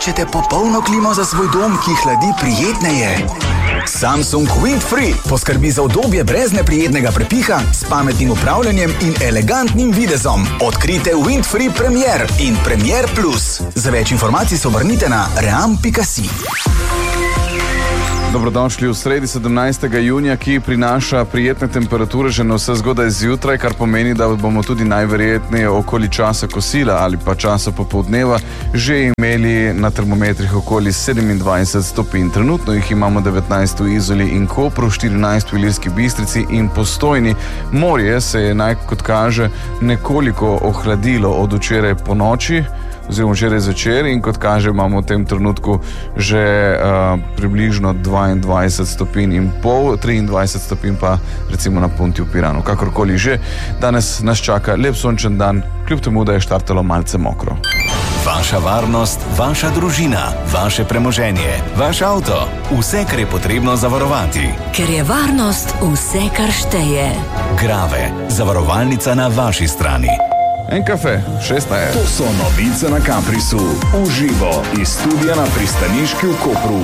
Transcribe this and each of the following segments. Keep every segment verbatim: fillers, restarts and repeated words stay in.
Iščete popolno klimo za svoj dom, ki hladi prijetneje? Samsung Windfree poskrbi za udobje brez neprijetnega prepiha, s pametnim upravljanjem in elegantnim videzom. Odkrite Windfree Premier in Premier Plus. Za več informacij se obrnite na ream pika si. Dobrodošli v sredi sedemnajstega junija, ki prinaša prijetne temperature že na vse zgodaj zjutraj, kar pomeni, da bomo tudi najverjetneje okoli časa kosila ali pa časa popoldneva že imeli na termometrih okoli sedemindvajset stopinj. Trenutno jih imamo devetnajst v Izoli in Kopru, štirinajst v Ilirski Bistrici in Postojni. Morje se je naj, kot kaže, nekoliko ohladilo od včeraj po noči, oziroma včeraj zvečer, in kot kaže, imamo v tem trenutku že uh, približno dvaindvajset stopinj in pol, triindvajset stopinj pa recimo na Punti v Piranu. Kakorkoli že, danes nas čaka lep sončen dan, kljub temu, da je štartalo malce mokro. Vaša varnost, vaša družina, vaše premoženje, vaš avto, vse, kar je potrebno zavarovati. Ker je varnost vse, kar šteje. Grave, zavarovalnica na vaši strani. En kafe, šest na je. To so novice na Caprisu. Uživo iz studia na Pristaniški v Kopru.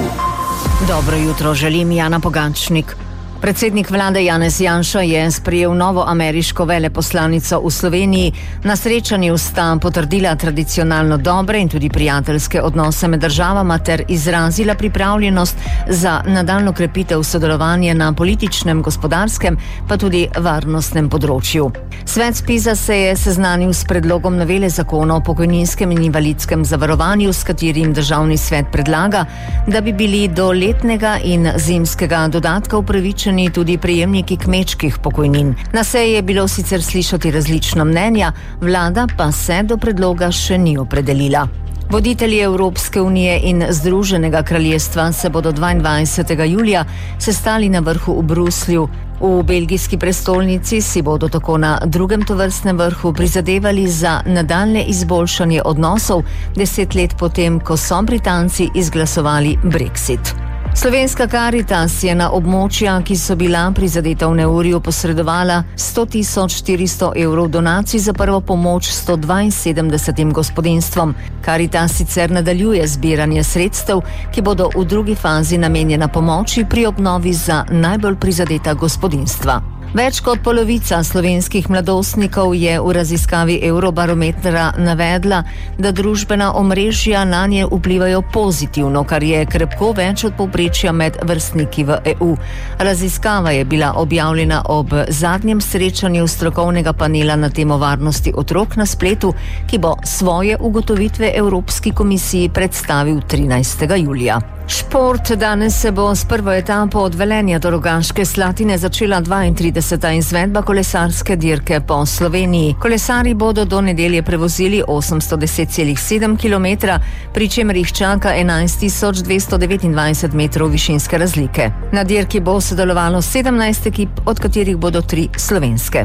Dobro jutro, želim Jana Pogačnik. Predsednik vlade Janez Janša je sprejel novo ameriško veleposlanico v Sloveniji. Na srečanju sta potrdila tradicionalno dobre in tudi prijateljske odnose med državama ter izrazila pripravljenost za nadaljnjo krepitev sodelovanja na političnem, gospodarskem pa tudi varnostnem področju. Svet Spiza se je seznanil s predlogom novele zakona o pokojninskem in invalidskem zavarovanju, s katerim državni svet predlaga, da bi bili do letnega in zimskega dodatka upravičeni tudi prejemniki kmečkih pokojnin. Na seji je bilo sicer slišati različna mnenja, vlada pa se do predloga še ni opredelila. Voditelji Evropske unije in Združenega kraljestva se bodo dvaindvajsetega julija sestali na vrhu v Bruslju. V belgijski prestolnici si bodo tako na drugem tovrstnem vrhu prizadevali za nadaljnje izboljšanje odnosov deset let potem, ko so Britanci izglasovali Brexit. Slovenska Karitas je na območja, ki so bila prizadeta v neurju, posredovala sto tisoč štiristo evrov donacij za prvo pomoč sto dvainsedemdesetim gospodinjstvom. Karitas sicer nadaljuje zbiranje sredstev, ki bodo v drugi fazi namenjena pomoči pri obnovi za najbolj prizadeta gospodinjstva. Več kot polovica slovenskih mladostnikov je v raziskavi Eurobarometra navedla, da družbena omrežja nanje vplivajo pozitivno, kar je krepko več od povprečja med vrstniki v E U. Raziskava je bila objavljena ob zadnjem srečanju strokovnega panela na temo varnosti otrok na spletu, ki bo svoje ugotovitve Evropski komisiji predstavil trinajstega julija. Šport. Danes se bo s prvo etapo od Velenja do Rogaške Slatine začela dvaintrideseta izvedba kolesarske dirke po Sloveniji. Kolesarji bodo do nedelje prevozili osemsto deset celih sedem kilometra, pri čemer jih čaka enajst tisoč dvesto devetindvajset metrov višinske razlike. Na dirki bo sodelovalo sedemnajst ekip, od katerih bodo tri slovenske.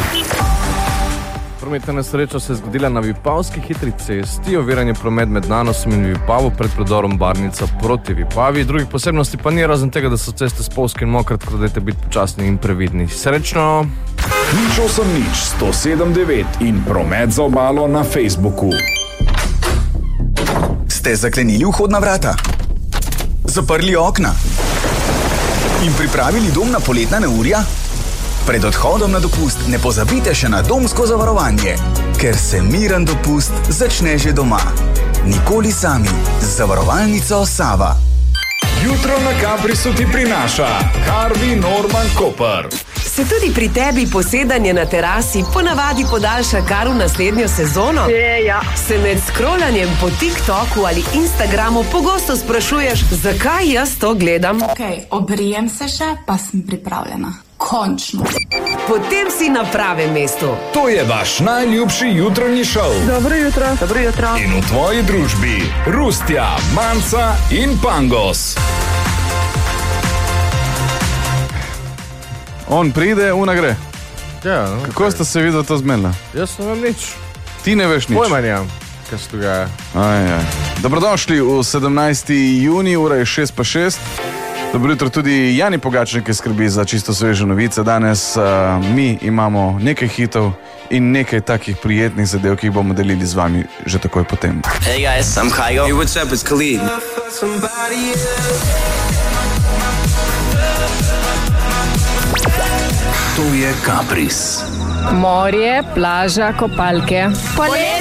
Prometna nesreča se je zgodila na Vipavski hitri cesti, oviranje promet med Nanosom in Vipavo pred predorom Barnica proti Vipavi. Drugih posebnosti pa ni, razen tega, da so ceste spolzke in mokre, tako da dajte biti počasni in previdni. Srečno! Nič osem nič sto sedem devet in promet za obalo na Facebooku. Ste zaklenili vhodna vrata? Zaprli okna? In pripravili dom na poletna neurja? Pred odhodom na dopust ne pozabite še na domsko zavarovanje, ker se miren dopust začne že doma. Nikoli sami z zavarovalnico Sava. Jutro na Caprisu ti prinaša Harvey Norman Koper. Se tudi pri tebi posedanje na terasi ponavadi podaljša kar v naslednjo sezono? Je, ja. Se med scrollanjem po TikToku ali Instagramu pogosto sprašuješ, zakaj jaz to gledam? Ok, obrijem se še, pa sem pripravljena. Končno. Potem si na pravem mestu. To je vaš najljubši jutranji šov. Dobro jutro. Dobro jutro. In v tvoji družbi Rustja, Manca in Pangos. On pride, una gre. Ja, no, Kako okay. sta se videla to zmenila? Jaz ne vem nič. Ti ne veš nič? Pojma nimam, kaj se dogaja. Aj, aj. Dobrodošli v sedemnajsti junij, ura je šest pa šest. Dobro jutro tudi Jani Pogačnik, ki skrbi za čisto sveže novice. Danes uh, mi imamo nekaj hitov in nekaj takih prijetnih zadev, ki jih bomo delili z vami že takoj potem. Hey guys, I'm Kygo. Hey, what's up, it's Khalid. To je Kapris. Morje, plaža, kopalke. Poletje!